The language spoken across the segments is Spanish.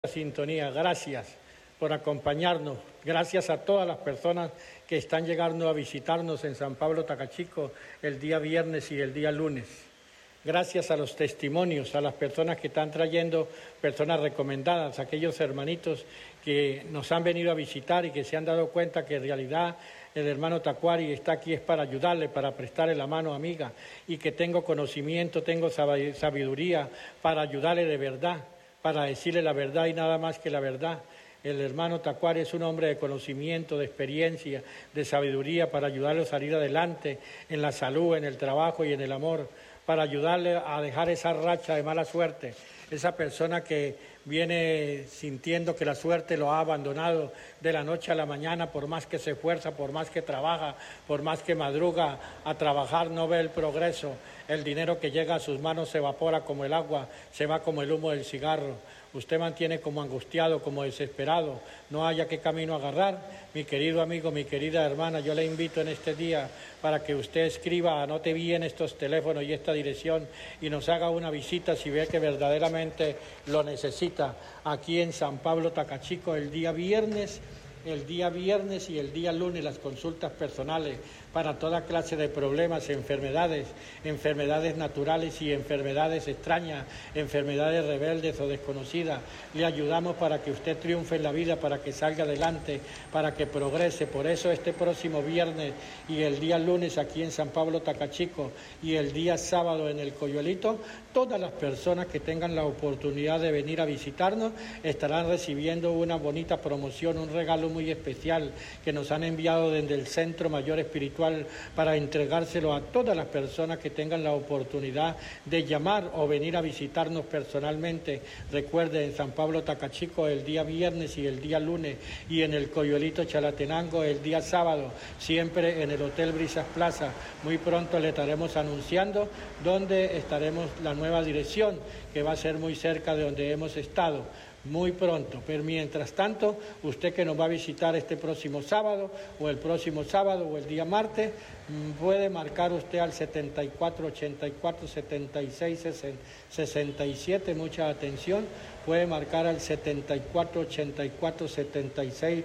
Sintonía, gracias por acompañarnos, gracias a todas las personas que están llegando a visitarnos en San Pablo Tacachico el día viernes y el día lunes. Gracias a los testimonios, a las personas que están trayendo, personas recomendadas, aquellos hermanitos que nos han venido a visitar y que se han dado cuenta que en realidad el hermano Tacuari está aquí es para ayudarle, para prestarle la mano amiga, y que tengo conocimiento, tengo sabiduría para ayudarle de verdad, para decirle la verdad y nada más que la verdad. El hermano Tacuari es un hombre de conocimiento, de experiencia, de sabiduría para ayudarle a salir adelante en la salud, en el trabajo y en el amor, para ayudarle a dejar esa racha de mala suerte, esa persona que viene sintiendo que la suerte lo ha abandonado de la noche a la mañana, por más que se esfuerza, por más que trabaja, por más que madruga a trabajar, no ve el progreso. El dinero que llega a sus manos se evapora como el agua, se va como el humo del cigarro. Usted mantiene como angustiado, como desesperado, no haya qué camino agarrar. Mi querido amigo, mi querida hermana, yo le invito en este día para que usted escriba, anote bien estos teléfonos y esta dirección y nos haga una visita si ve que verdaderamente lo necesita aquí en San Pablo Tacachico el día viernes y el día lunes, las consultas personales para toda clase de problemas, enfermedades naturales y enfermedades extrañas, enfermedades rebeldes o desconocidas. Le ayudamos para que usted triunfe en la vida, para que salga adelante, para que progrese. Por eso este próximo viernes y el día lunes aquí en San Pablo Tacachico y el día sábado en el Coyuelito, todas las personas que tengan la oportunidad de venir a visitarnos estarán recibiendo una bonita promoción, un regalo muy especial que nos han enviado desde el Centro Mayor Espiritual para entregárselo a todas las personas que tengan la oportunidad de llamar o venir a visitarnos personalmente. Recuerde, en San Pablo Tacachico el día viernes y el día lunes, y en el Coyuelito Chalatenango el día sábado, siempre en el Hotel Brisas Plaza. Muy pronto le estaremos anunciando dónde estaremos, la nueva dirección, que va a ser muy cerca de donde hemos estado. Muy pronto, pero mientras tanto, usted que nos va a visitar este próximo sábado o el próximo sábado o el día martes, puede marcar usted al 74 84 76 67, mucha atención, puede marcar al 74 84 76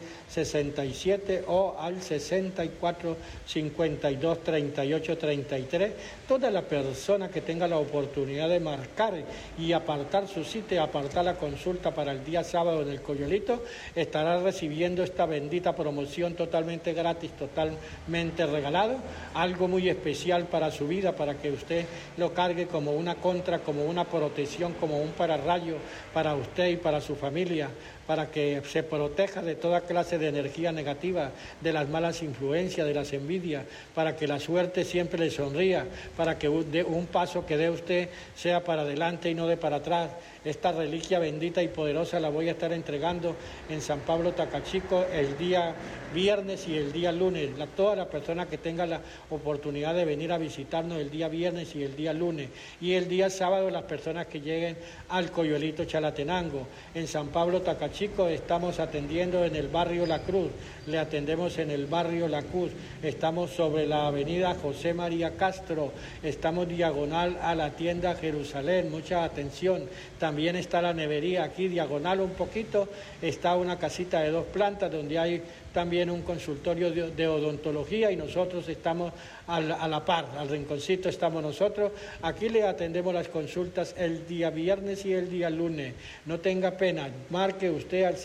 67 o al 64 52 38 33. Toda la persona que tenga la oportunidad de marcar y apartar su cita y apartar la consulta para el día sábado en el Coyuelito, estará recibiendo esta bendita promoción totalmente gratis, totalmente regalado, algo muy especial para su vida, para que usted lo cargue como una contra, como una protección, como un pararrayo para usted y para su familia, para que se proteja de toda clase de energía negativa, de las malas influencias, de las envidias, para que la suerte siempre le sonría, para que un paso que dé usted sea para adelante y no de para atrás. Esta reliquia bendita y poderosa la voy a estar entregando en San Pablo Tacachico el día viernes y el día lunes. Todas las personas que tengan la oportunidad de venir a visitarnos el día viernes y el día lunes. Y el día sábado las personas que lleguen al Coyuelito Chalatenango. En San Pablo Tacachico estamos atendiendo en el barrio La Cruz. Le atendemos en el barrio La Cruz. Estamos sobre la avenida José María Castro. Estamos diagonal a la tienda Jerusalén. Mucha atención. También está la nevería aquí, diagonal un poquito, está una casita de 2 plantas donde hay también un consultorio de odontología y nosotros estamos a la par, al rinconcito estamos nosotros. Aquí le atendemos las consultas el día viernes y el día lunes. No tenga pena, marque usted al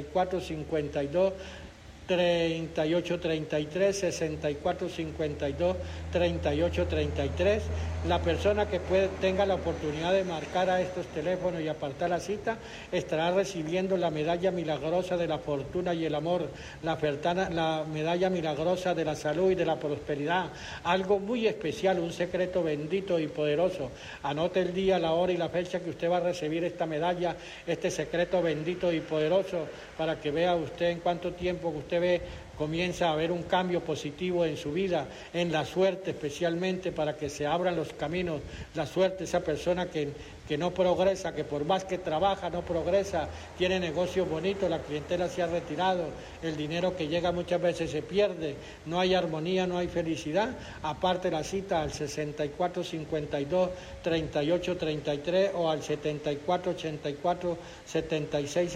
6452 3833, 6452 3833. La persona que tenga la oportunidad de marcar a estos teléfonos y apartar la cita estará recibiendo la medalla milagrosa de la fortuna y el amor, la medalla milagrosa de la salud y de la prosperidad, algo muy especial, un secreto bendito y poderoso. Anote el día, la hora y la fecha que usted va a recibir esta medalla, este secreto bendito y poderoso, para que vea usted en cuánto tiempo que usted comienza a haber un cambio positivo en su vida, en la suerte especialmente, para que se abran los caminos, la suerte, esa persona que no progresa, que por más que trabaja no progresa, tiene negocios bonitos, la clientela se ha retirado, el dinero que llega muchas veces se pierde, no hay armonía, no hay felicidad. Aparte la cita al 64 52 38 33 o al 74 84 76